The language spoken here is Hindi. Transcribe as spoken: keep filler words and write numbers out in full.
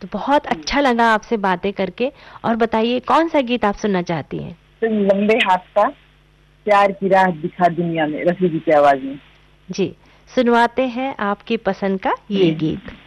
तो बहुत अच्छा लगा आपसे बातें करके। और बताइए कौन सा गीत आप सुनना चाहती हैं? तो लंबे हाथ का प्यार की राह दिखा दुनिया में, रफी जी की आवाज में। जी, सुनवाते हैं आपकी पसंद का ये जी गीत।